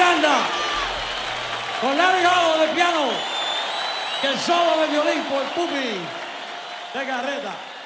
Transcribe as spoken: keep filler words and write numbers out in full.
Miranda, con Larry Hall de piano, que el solo de violín por Pupi de Garreta.